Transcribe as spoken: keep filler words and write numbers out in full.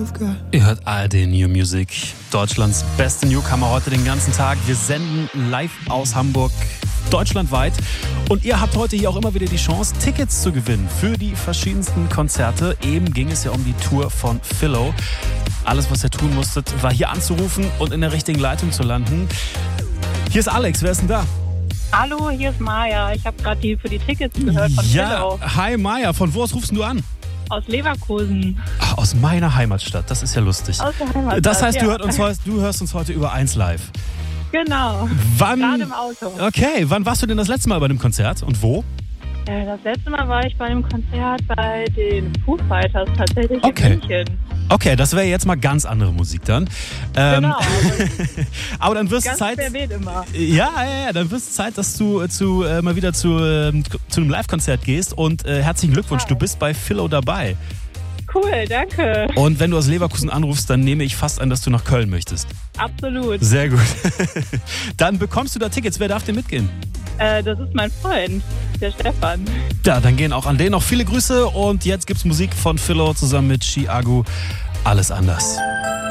Ihr hört A R D New Music, Deutschlands beste Newcomer heute den ganzen Tag. Wir senden live aus Hamburg, deutschlandweit. Und ihr habt heute hier auch immer wieder die Chance, Tickets zu gewinnen für die verschiedensten Konzerte. Eben ging es ja um die Tour von Philo. Alles, was ihr tun musstet, war hier anzurufen und in der richtigen Leitung zu landen. Hier ist Alex, wer ist denn da? Hallo, hier ist Maja. Ich habe gerade die für die Tickets gehört von Ja, Philo. hi Maja, von wo aus rufst du an? Aus Leverkusen. Ach, aus meiner Heimatstadt, das ist ja lustig. Aus der Heimatstadt, Das heißt, du, ja. hört uns, heut- du hörst uns heute über eins live. Genau. Wann? Gerade im Auto. Okay, wann warst du denn das letzte Mal bei einem Konzert und wo? Äh, Das letzte Mal war ich bei einem Konzert bei den Foo Fighters tatsächlich Okay. in München. Okay, das wäre jetzt mal ganz andere Musik dann. Ähm, Genau. aber dann wirst Ganz Zeit. verweht immer. Ja, ja, ja, dann wird es Zeit, dass du zu, äh, mal wieder zu, ähm, zu einem Live-Konzert gehst und äh, herzlichen Glückwunsch, Hi. du bist bei Philo dabei. Cool, danke. Und wenn du aus Leverkusen anrufst, dann nehme ich fast an, dass du nach Köln möchtest. Absolut. Sehr gut. Dann bekommst du da Tickets. Wer darf denn mitgehen? Äh, das ist mein Freund, der Stefan. Ja, dann gehen auch an den noch viele Grüße und jetzt gibt's Musik von Philo zusammen mit Chiago. Alles anders.